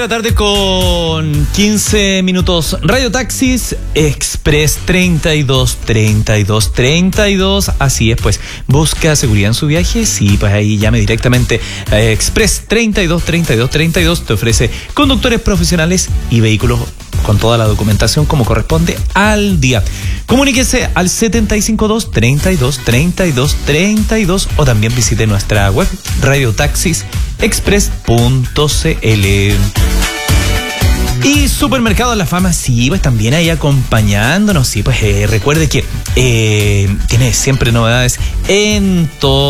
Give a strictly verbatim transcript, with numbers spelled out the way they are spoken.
La tarde con quince minutos. Radio Taxis Express treinta y dos, treinta y dos, treinta y dos. Así es, pues, busca seguridad en su viaje. Sí, pues ahí llame directamente a Express treinta y dos, treinta y dos, treinta y dos. Te ofrece conductores profesionales y vehículos con toda la documentación como corresponde al día. Comuníquese al setenta y cinco dos, treinta y dos, treinta y dos, treinta y dos o también visite nuestra web radio taxis express punto c l. Y Supermercado La Fama, sí, pues también ahí acompañándonos. Sí, pues eh, recuerde que eh, tiene siempre novedades en todo.